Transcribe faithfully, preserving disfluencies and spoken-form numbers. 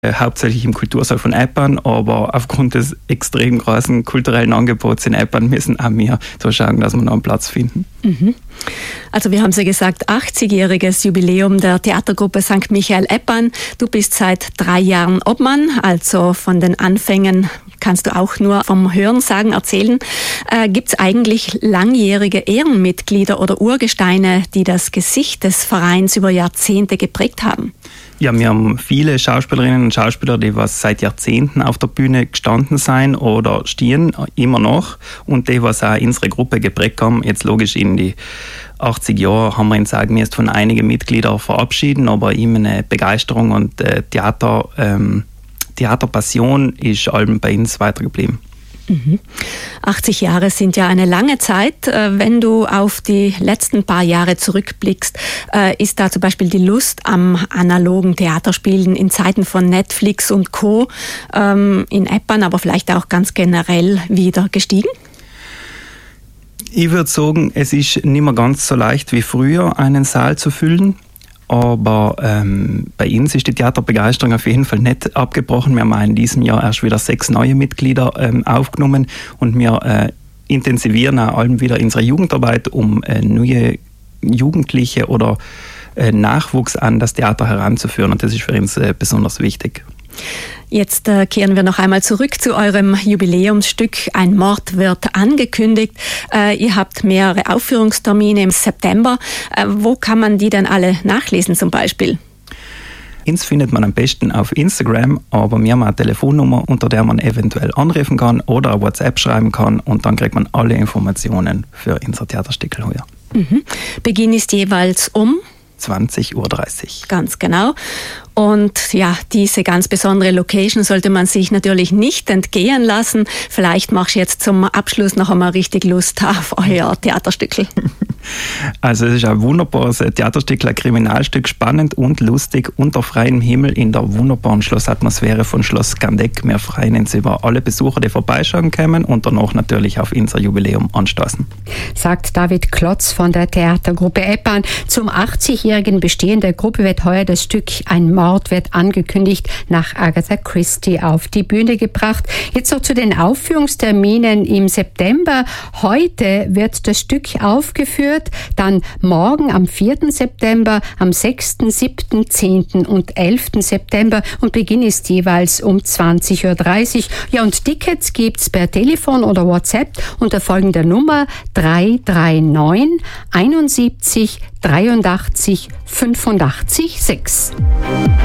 hauptsächlich im Kultursaal von Eppan, aber aufgrund des extrem großen kulturellen Angebots in Eppan müssen auch wir so schauen, dass wir noch einen Platz finden. Mhm. Also wir haben es ja gesagt, achtzigjähriges Jubiläum der Theatergruppe Sankt Michael Eppan. Du bist seit drei Jahren Obmann, also von den Anfängen kannst du auch nur vom Hörensagen erzählen. Äh, Gibt es eigentlich langjährige Ehrenmitglieder oder Urgesteine, die das Gesicht des Vereins über Jahrzehnte geprägt haben? Ja, wir haben viele Schauspielerinnen und Schauspieler, die was seit Jahrzehnten auf der Bühne gestanden sind oder stehen, immer noch. Und die, was auch unsere Gruppe geprägt haben, jetzt logisch in die achtzig Jahre haben wir uns sagen, wir von einigen Mitgliedern verabschieden, aber immer eine Begeisterung und äh, Theater, ähm, Theaterpassion ist allem bei uns weitergeblieben. Mhm. achtzig Jahre sind ja eine lange Zeit. Wenn du auf die letzten paar Jahre zurückblickst, ist da zum Beispiel die Lust am analogen Theaterspielen in Zeiten von Netflix und Co. in Eppan, aber vielleicht auch ganz generell wieder gestiegen? Ich würde sagen, es ist nicht mehr ganz so leicht wie früher, einen Saal zu füllen. Aber ähm, bei uns ist die Theaterbegeisterung auf jeden Fall nicht abgebrochen. Wir haben in diesem Jahr erst wieder sechs neue Mitglieder ähm, aufgenommen und wir äh, intensivieren auch allem wieder unsere Jugendarbeit, um äh, neue Jugendliche oder äh, Nachwuchs an das Theater heranzuführen. Und das ist für uns äh, besonders wichtig. Jetzt äh, kehren wir noch einmal zurück zu eurem Jubiläumsstück. Ein Mord wird angekündigt. Äh, ihr habt mehrere Aufführungstermine im September. Äh, wo kann man die denn alle nachlesen zum Beispiel? Uns findet man am besten auf Instagram, aber wir haben eine Telefonnummer, unter der man eventuell anrufen kann oder eine WhatsApp schreiben kann und dann kriegt man alle Informationen für unser Theaterstück heuer. Mhm. Beginn ist jeweils um zwanzig Uhr dreißig. Ganz genau. Und ja, diese ganz besondere Location sollte man sich natürlich nicht entgehen lassen. Vielleicht machst du jetzt zum Abschluss noch einmal richtig Lust auf euer Theaterstückel. Also es ist ein wunderbares Theaterstück, ein Kriminalstück, spannend und lustig, unter freiem Himmel in der wunderbaren Schlossatmosphäre von Schloss Gandeck. Wir freuen uns über alle Besucher, die vorbeischauen kommen und danach natürlich auf unser Jubiläum anstoßen. Sagt David Klotz von der Theatergruppe Eppan. Zum achtzigjährigen Bestehen der Gruppe wird heuer das Stück Ein Mord wird angekündigt nach Agatha Christie auf die Bühne gebracht. Jetzt noch zu den Aufführungsterminen im September. Heute wird das Stück aufgeführt, dann morgen am vierten September, am sechsten, siebten, zehnten und elften September und Beginn ist jeweils um zwanzig Uhr dreißig. Ja, und Tickets gibt's per Telefon oder WhatsApp unter folgender Nummer drei drei neun einundsiebzig dreiundachtzig fünfundachtzig sechs.